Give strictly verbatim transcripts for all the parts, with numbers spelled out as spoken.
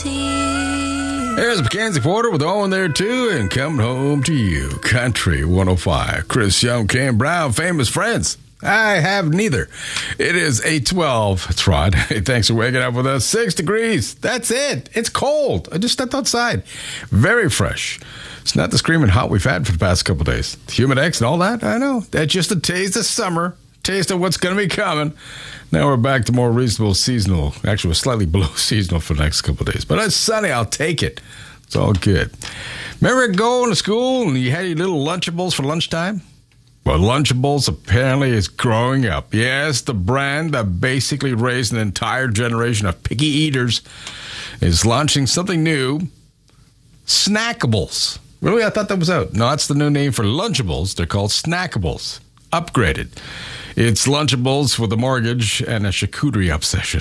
guilty. There's Mackenzie Porter with Owen there too, and coming home to you, Country one oh five. Chris Young, Cam Brown, famous friends. I have neither. It is eight twelve. It's Rod. Hey, thanks for waking up with us. Six degrees. That's it. It's cold. I just stepped outside. Very fresh. It's not the screaming hot we've had for the past couple of days. Humidex and all that, I know. That's just a taste of summer. Taste of what's going to be coming. Now we're back to more reasonable seasonal. Actually, we're slightly below seasonal for the next couple of days. But it's sunny. I'll take it. It's all good. Remember going to school and you had your little Lunchables for lunchtime? Well, Lunchables apparently is growing up. Yes, the brand that basically raised an entire generation of picky eaters is launching something new. Snackables. Really? I thought that was out. No, that's the new name for Lunchables. They're called Snackables. Upgraded. It's Lunchables with a mortgage and a charcuterie obsession.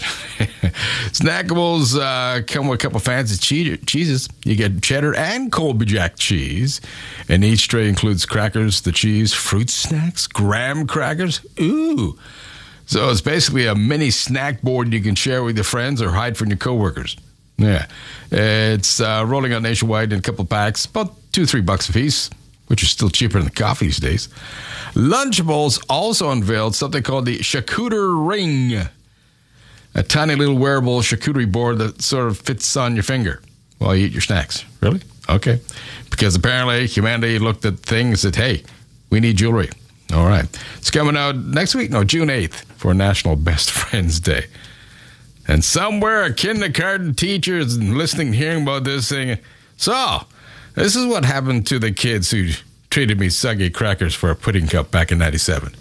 Snackables uh, come with a couple fancy che- cheeses. You get cheddar and Colby Jack cheese. And each tray includes crackers, the cheese, fruit snacks, graham crackers. Ooh. So it's basically a mini snack board you can share with your friends or hide from your coworkers. Yeah. It's uh, rolling out nationwide in a couple packs, about two, three bucks a piece, which is still cheaper than the coffee these days. Lunchables also unveiled something called the Charcuterie Ring, a tiny little wearable charcuterie board that sort of fits on your finger while you eat your snacks. Really? Okay. Because apparently humanity looked at things that, hey, we need jewelry. All right. It's coming out next week, no, June eighth, for National Best Friends Day. And somewhere a kindergarten teacher is listening, hearing about this, saying, so, this is what happened to the kids who treated me soggy crackers for a pudding cup back in ninety-seven.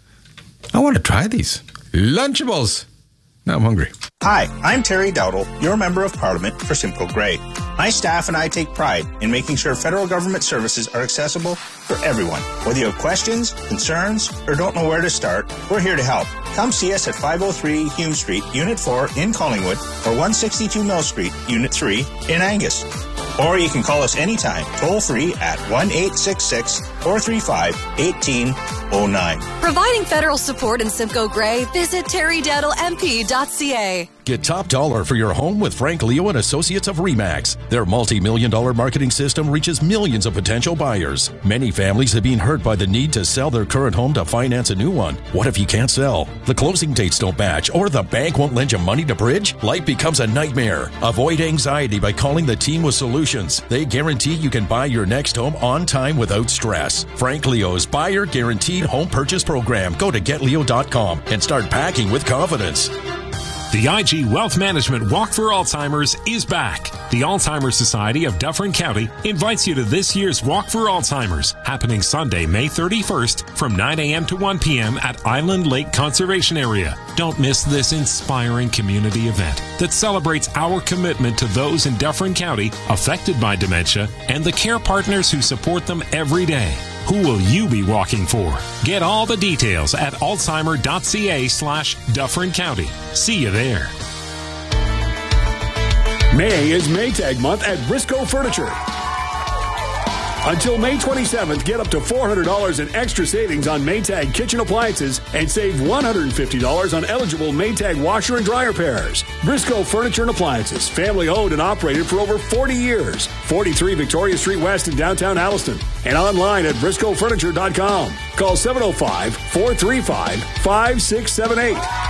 I want to try these. Lunchables. Now I'm hungry. Hi, I'm Terry Dowdle, your Member of Parliament for Simcoe Grey. My staff and I take pride in making sure federal government services are accessible for everyone. Whether you have questions, concerns, or don't know where to start, we're here to help. Come see us at five oh three Hume Street, Unit four in Collingwood, or one sixty-two Mill Street, Unit three in Angus. Or you can call us anytime, toll-free at one eight six six, four three five, one eight zero nine. Providing federal support in Simcoe Grey, visit terry dowdle m p dot c a. Get top dollar for your home with Frank Leo and Associates of RE/MAX. Their multi-million dollar marketing system reaches millions of potential buyers. Many families have been hurt by the need to sell their current home to finance a new one. What if you can't sell? The closing dates don't match, or the bank won't lend you money to bridge? Life becomes a nightmare. Avoid anxiety by calling the team with solutions. They guarantee you can buy your next home on time without stress. Frank Leo's Buyer Guaranteed Home Purchase Program. Go to get leo dot com and start packing with confidence. The I G Wealth Management Walk for Alzheimer's is back. The Alzheimer's Society of Dufferin County invites you to this year's Walk for Alzheimer's, happening Sunday, May thirty-first from nine a.m. to one p.m. at Island Lake Conservation Area. Don't miss this inspiring community event that celebrates our commitment to those in Dufferin County affected by dementia and the care partners who support them every day. Who will you be walking for? Get all the details at alzheimer.ca slash Dufferin County. See you there. May is Maytag month at Briscoe Furniture. Until May twenty-seventh, get up to four hundred dollars in extra savings on Maytag kitchen appliances and save one hundred fifty dollars on eligible Maytag washer and dryer pairs. Briscoe Furniture and Appliances, family owned and operated for over forty years. forty-three Victoria Street West in downtown Alliston and online at briscoe furniture dot com. Call seven oh five, four three five, five six seven eight.